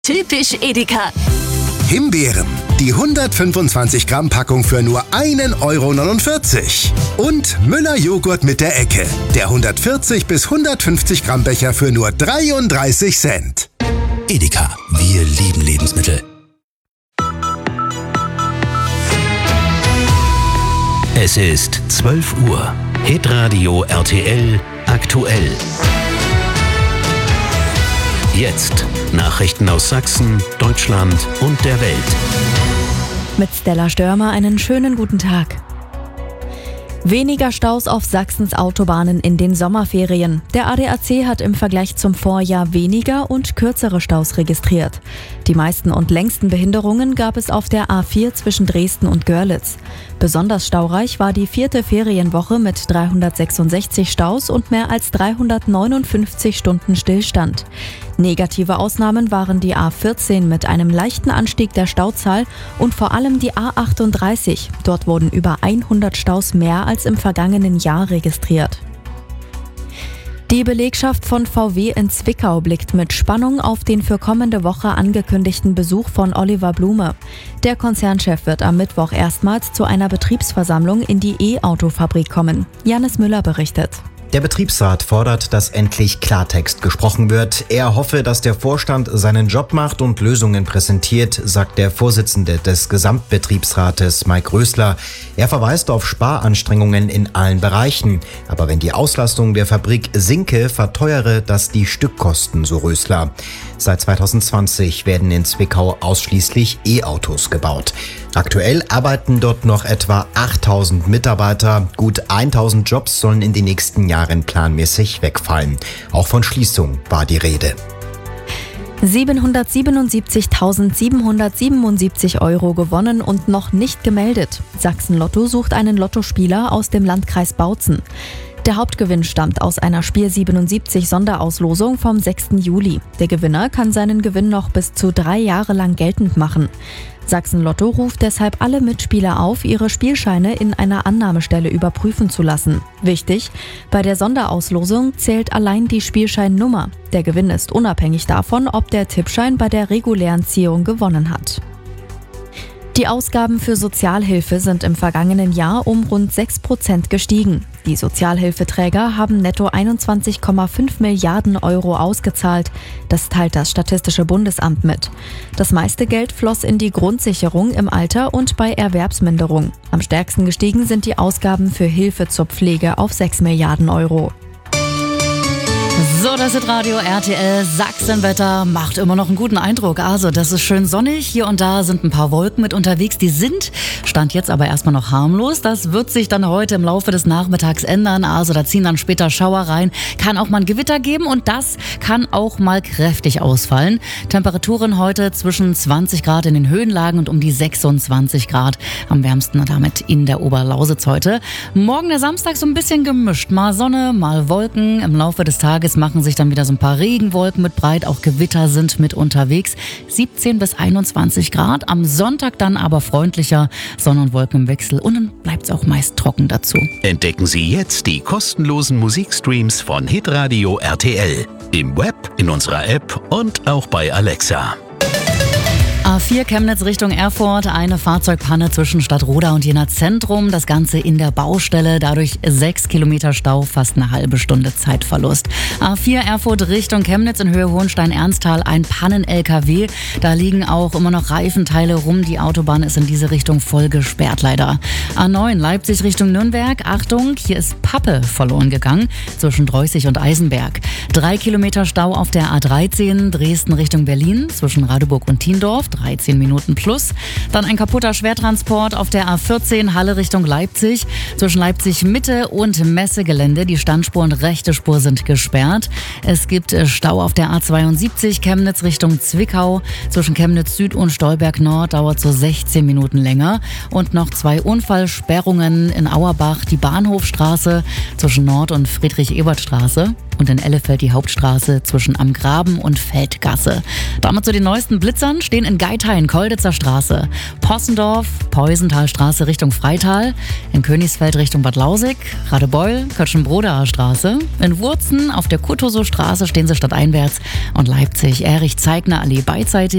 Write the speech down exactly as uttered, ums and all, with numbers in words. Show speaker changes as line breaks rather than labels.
Typisch Edeka.
Himbeeren. Die hundertfünfundzwanzig Gramm Packung für nur einen Euro neunundvierzig. Und Müller Joghurt mit der Ecke. Der hundertvierzig bis hundertfünfzig Gramm Becher für nur dreiunddreißig Cent.
Edeka. Wir lieben Lebensmittel. Es ist zwölf Uhr. Hitradio R T L aktuell. Jetzt Nachrichten aus Sachsen, Deutschland und der Welt.
Mit Stella Störmer einen schönen guten Tag. Weniger Staus auf Sachsens Autobahnen in den Sommerferien. Der A D A C hat im Vergleich zum Vorjahr weniger und kürzere Staus registriert. Die meisten und längsten Behinderungen gab es auf der A vier zwischen Dresden und Görlitz. Besonders staureich war die vierte Ferienwoche mit dreihundertsechsundsechzig Staus und mehr als dreihundertneunundfünfzig Stunden Stillstand. Negative Ausnahmen waren die A vierzehn mit einem leichten Anstieg der Stauzahl und vor allem die A achtunddreißig. Dort wurden über hundert Staus mehr als im vergangenen Jahr registriert. Die Belegschaft von V W in Zwickau blickt mit Spannung auf den für kommende Woche angekündigten Besuch von Oliver Blume. Der Konzernchef wird am Mittwoch erstmals zu einer Betriebsversammlung in die E-Auto-Fabrik kommen. Janis Müller berichtet.
Der Betriebsrat fordert, dass endlich Klartext gesprochen wird. Er hoffe, dass der Vorstand seinen Job macht und Lösungen präsentiert, sagt der Vorsitzende des Gesamtbetriebsrates Mike Rösler. Er verweist auf Sparanstrengungen in allen Bereichen. Aber wenn die Auslastung der Fabrik sinke, verteuere das die Stückkosten, so Rösler. Seit zweitausendzwanzig werden in Zwickau ausschließlich E-Autos gebaut. Aktuell arbeiten dort noch etwa achttausend Mitarbeiter. Gut tausend Jobs sollen in den nächsten Jahren planmäßig wegfallen. Auch von Schließung war die Rede.
siebenhundertsiebenundsiebzigtausendsiebenhundertsiebenundsiebzig Euro gewonnen und noch nicht gemeldet. Sachsen Lotto sucht einen Lottospieler aus dem Landkreis Bautzen. Der Hauptgewinn stammt aus einer Spiel siebenundsiebzig Sonderauslosung vom sechsten Juli. Der Gewinner kann seinen Gewinn noch bis zu drei Jahre lang geltend machen. Sachsen Lotto ruft deshalb alle Mitspieler auf, ihre Spielscheine in einer Annahmestelle überprüfen zu lassen. Wichtig, bei der Sonderauslosung zählt allein die Spielscheinnummer. Der Gewinn ist unabhängig davon, ob der Tippschein bei der regulären Ziehung gewonnen hat. Die Ausgaben für Sozialhilfe sind im vergangenen Jahr um rund sechs Prozent gestiegen. Die Sozialhilfeträger haben netto einundzwanzig Komma fünf Milliarden Euro ausgezahlt. Das teilt das Statistische Bundesamt mit. Das meiste Geld floss in die Grundsicherung im Alter und bei Erwerbsminderung. Am stärksten gestiegen sind die Ausgaben für Hilfe zur Pflege auf sechs Milliarden Euro.
So, das ist Radio R T L Sachsenwetter, macht immer noch einen guten Eindruck. Also, das ist schön sonnig, hier und da sind ein paar Wolken mit unterwegs, die sind, stand jetzt aber erstmal noch harmlos. Das wird sich dann heute im Laufe des Nachmittags ändern, also da ziehen dann später Schauer rein, kann auch mal ein Gewitter geben und das kann auch mal kräftig ausfallen. Temperaturen heute zwischen zwanzig Grad in den Höhenlagen und um die sechsundzwanzig Grad, am wärmsten damit in der Oberlausitz heute. Morgen der Samstag so ein bisschen gemischt, mal Sonne, mal Wolken, im Laufe des Tages machen sich dann wieder so ein paar Regenwolken mit breit, auch Gewitter sind mit unterwegs. siebzehn bis einundzwanzig Grad, am Sonntag dann aber freundlicher, Sonne und Wolken im Wechsel und dann bleibt es auch meist trocken dazu.
Entdecken Sie jetzt die kostenlosen Musikstreams von Hitradio R T L. Im Web, in unserer App und auch bei Alexa.
A vier Chemnitz Richtung Erfurt, eine Fahrzeugpanne zwischen Stadtroda und Jena Zentrum. Das Ganze in der Baustelle, dadurch sechs Kilometer Stau, fast eine halbe Stunde Zeitverlust. A vier Erfurt Richtung Chemnitz in Höhe Hohenstein-Ernsthal, ein Pannen-L K W. Da liegen auch immer noch Reifenteile rum. Die Autobahn ist in diese Richtung voll gesperrt leider. A neun Leipzig Richtung Nürnberg. Achtung, hier ist Pappe verloren gegangen zwischen Dreußig und Eisenberg. Drei Kilometer Stau auf der A dreizehn Dresden Richtung Berlin zwischen Radeburg und Tiendorf. dreizehn Minuten plus. Dann ein kaputter Schwertransport auf der A vierzehn Halle Richtung Leipzig. Zwischen Leipzig Mitte und Messegelände. Die Standspur und rechte Spur sind gesperrt. Es gibt Stau auf der A zweiundsiebzig Chemnitz Richtung Zwickau. Zwischen Chemnitz Süd und Stolberg Nord dauert so sechzehn Minuten länger. Und noch zwei Unfallsperrungen in Auerbach. Die Bahnhofstraße zwischen Nord- und Friedrich-Ebert-Straße. und in Ellefeld die Hauptstraße zwischen Am Graben und Feldgasse. Damit zu den neuesten Blitzern stehen in Geithain Kolditzer Straße, Possendorf, Peusenthalstraße Richtung Freital, in Königsfeld Richtung Bad Lausig, Radebeul, Kötschenbrodaer Straße, in Wurzen auf der Kurtosow Straße stehen sie stadteinwärts und Leipzig Erich Zeigner Allee beidseitig